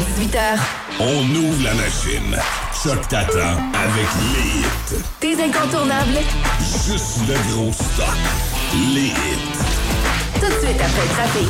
18h. On ouvre la machine. Choc t'attend avec les hits. Tes incontournables. Juste le gros stock. Les hits. Tout de suite après le trafic.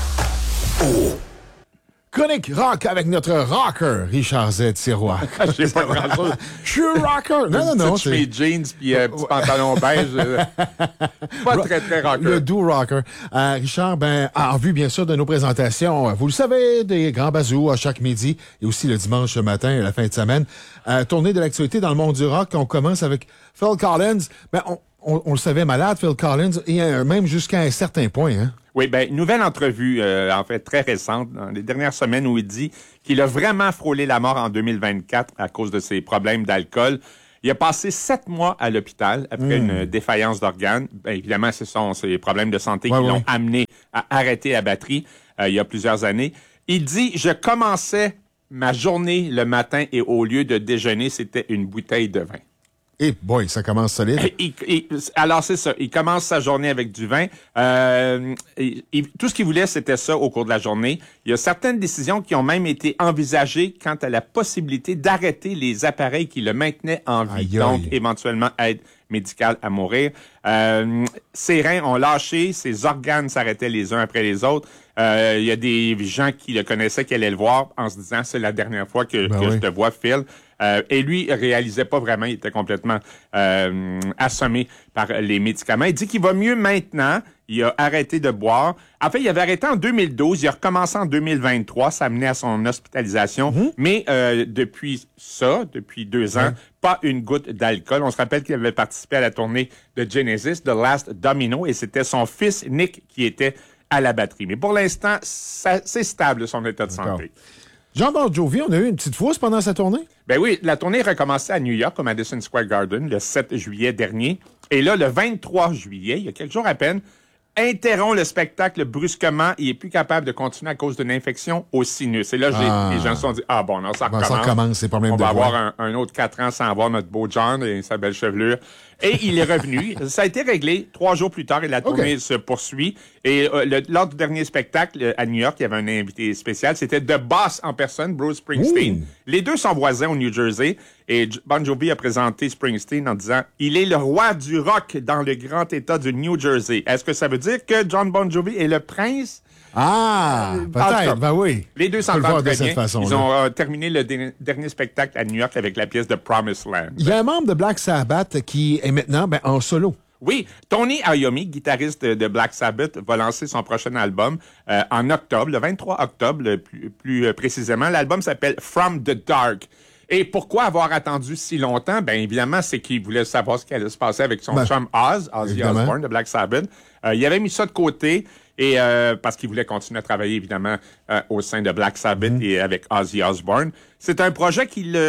Oh! Chronique rock avec notre rocker, Richard Z. Sirois. Je sais pas grand-chose. Je suis rocker. Non, c'est... mes jeans puis petit pantalon beige. Pas très rocker. Le doux rocker. Richard, en vue, bien sûr, de nos présentations, vous le savez, des grands bazous à chaque midi et aussi le dimanche matin et la fin de semaine. Tournée de l'actualité dans le monde du rock. On commence avec Phil Collins. On le savait malade, Phil Collins, et même jusqu'à un certain point, hein? Oui, nouvelle entrevue, en fait, très récente, dans les dernières semaines, où il dit qu'il a vraiment frôlé la mort en 2024 à cause de ses problèmes d'alcool. Il a passé 7 mois à l'hôpital après une défaillance d'organes. Évidemment, ce sont ses problèmes de santé qui l'ont amené à arrêter la batterie il y a plusieurs années. Il dit « Je commençais ma journée le matin et au lieu de déjeuner, c'était une bouteille de vin. » Et boy, ça commence solide. Alors, c'est ça. Il commence sa journée avec du vin. Tout ce qu'il voulait, c'était ça au cours de la journée. Il y a certaines décisions qui ont même été envisagées quant à la possibilité d'arrêter les appareils qui le maintenaient en vie. Aïe. Donc, éventuellement, aide médicale à mourir. Ses reins ont lâché, ses organes s'arrêtaient les uns après les autres. Il y a des gens qui le connaissaient, qui allaient le voir en se disant « C'est la dernière fois que je te vois, Phil ». Et lui, il réalisait pas vraiment, il était complètement assommé par les médicaments. Il dit qu'il va mieux maintenant, il a arrêté de boire. En fait, il avait arrêté en 2012, il a recommencé en 2023, ça a mené à son hospitalisation. Mais depuis 2 ans, pas une goutte d'alcool. On se rappelle qu'il avait participé à la tournée de Genesis, The Last Domino, et c'était son fils Nick qui était à la batterie. Mais pour l'instant, c'est stable son état de santé. John Bon Jovi, on a eu une petite frousse pendant sa tournée? Ben oui, la tournée recommençait à New York, au Madison Square Garden, le 7 juillet dernier. Et là, le 23 juillet, il y a quelques jours à peine, interrompt le spectacle brusquement. Il est plus capable de continuer à cause d'une infection au sinus. Et là, les gens se sont dit, ça recommence. Ça recommence, c'est pas même On de va voix. avoir un autre 4 ans sans avoir notre beau John et sa belle chevelure. Et il est revenu. Ça a été réglé 3 jours plus tard et la tournée se poursuit. Et lors du dernier spectacle à New York, il y avait un invité spécial. C'était The Boss en personne, Bruce Springsteen. Les deux sont voisins au New Jersey. Et Bon Jovi a présenté Springsteen en disant « Il est le roi du rock dans le grand état du New Jersey. » Est-ce que ça veut dire que John Bon Jovi est le prince? Peut-être, oui. Les deux s'entendent très bien. Façon, ils ont terminé le dernier spectacle à New York avec la pièce de Promised Land. Il y a un membre de Black Sabbath qui est maintenant en solo. Oui, Tony Iommi, guitariste de Black Sabbath, va lancer son prochain album en octobre, le 23 octobre, plus précisément. L'album s'appelle From the Dark. Et pourquoi avoir attendu si longtemps? Ben évidemment, c'est qu'il voulait savoir ce qui allait se passer avec son chum Ozzy Osbourne de Black Sabbath. Il avait mis ça de côté et parce qu'il voulait continuer à travailler évidemment au sein de Black Sabbath et avec Ozzy Osbourne. C'est un projet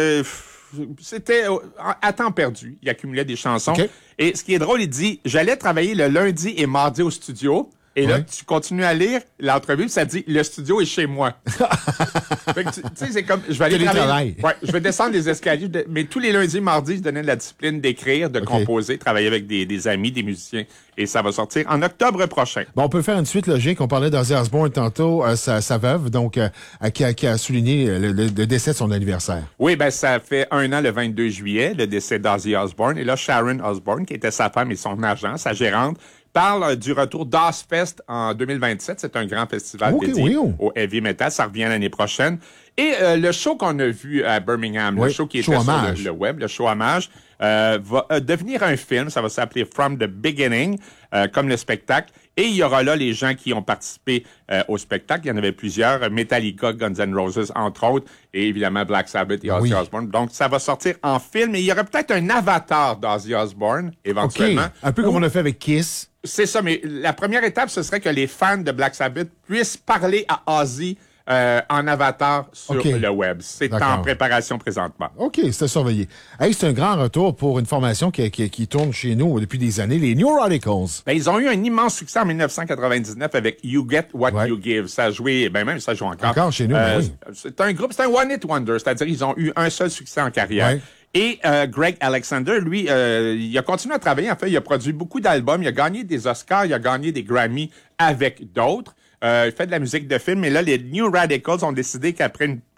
c'était à temps perdu. Il accumulait des chansons. Okay. Et ce qui est drôle, il dit, j'allais travailler le lundi et mardi au studio. Et là, tu continues à lire l'entrevue, ça dit, le studio est chez moi. Fait que tu sais, c'est comme, je vais aller travailler. Ouais, je vais descendre les escaliers, mais tous les lundis, mardis, je donnais la discipline d'écrire, de composer, travailler avec des amis, des musiciens. Et ça va sortir en octobre prochain. Bon, on peut faire une suite logique. On parlait d'Ozzy Osbourne tantôt, sa veuve, donc, qui a souligné le décès de son anniversaire. Oui, ça fait 1 an le 22 juillet, le décès d'Ozzy Osbourne. Et là, Sharon Osbourne, qui était sa femme et son agent, sa gérante, parle du retour d'Ozfest en 2027. C'est un grand festival dédié au heavy metal. Ça revient l'année prochaine. Et le show qu'on a vu à Birmingham, le show qui était sur le web, le show hommage, va devenir un film. Ça va s'appeler From the Beginning, comme le spectacle. Et il y aura là les gens qui ont participé au spectacle. Il y en avait plusieurs. Metallica, Guns N' Roses, entre autres. Et évidemment, Black Sabbath et Ozzy Osbourne. Donc, ça va sortir en film. Et il y aura peut-être un avatar d'Ozzy Osbourne, éventuellement. Un peu comme on a fait avec Kiss. C'est ça, mais la première étape, ce serait que les fans de Black Sabbath puissent parler à Ozzy en avatar sur le web. C'est en préparation présentement. OK, c'est surveillé. Hey, c'est un grand retour pour une formation qui tourne chez nous depuis des années, les New Radicals. Ils ont eu un immense succès en 1999 avec You Get What You Give. Ça a joué, même ça joue encore. Encore chez nous, oui. C'est un groupe, c'est un one-hit wonder, c'est-à-dire ils ont eu un seul succès en carrière. Et Greg Alexander, lui, il a continué à travailler. En fait, il a produit beaucoup d'albums. Il a gagné des Oscars, il a gagné des Grammy avec d'autres. Il fait de la musique de film. Et là, les New Radicals ont décidé qu'après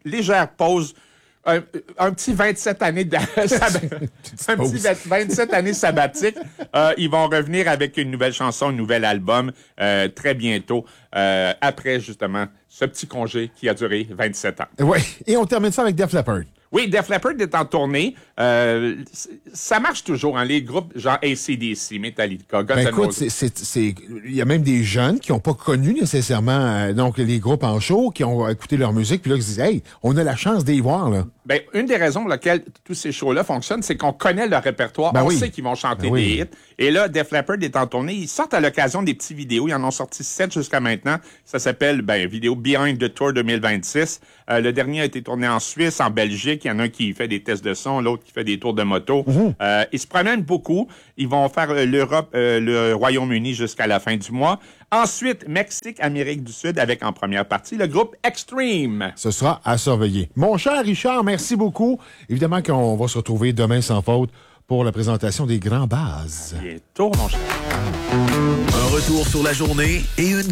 légère pause. Un petit 27 années de un petit 27 années sabbatique. Ils vont revenir avec une nouvelle chanson, un nouvel album très bientôt, après justement ce petit congé qui a duré 27 ans. Oui, et on termine ça avec Def Leppard. Oui, Def Leppard est en tournée. Ça marche toujours, hein, les groupes genre AC/DC, Metallica, Guns N' Écoute, Roses. il y a même des jeunes qui n'ont pas connu nécessairement donc les groupes en show, qui ont écouté leur musique, puis là, ils se disent, hey, on a la chance d'y voir, là. Ben, une des raisons pour lesquelles tous ces shows-là fonctionnent, c'est qu'on connaît leur répertoire. On sait qu'ils vont chanter des hits. Et là, Def Leppard est en tournée. Ils sortent à l'occasion des petits vidéos. Ils en ont sorti 7 jusqu'à maintenant. Ça s'appelle, vidéo Behind the Tour 2026. Le dernier a été tourné en Suisse, en Belgique. Il y en a un qui fait des tests de son, l'autre qui fait des tours de moto. Ils se promènent beaucoup. Ils vont faire l'Europe, le Royaume-Uni jusqu'à la fin du mois. Ensuite, Mexique, Amérique du Sud, avec en première partie le groupe Extreme. Ce sera à surveiller. Mon cher Richard, merci beaucoup. Évidemment qu'on va se retrouver demain sans faute pour la présentation des grands bases. Bientôt, mon cher. Un retour sur la journée et une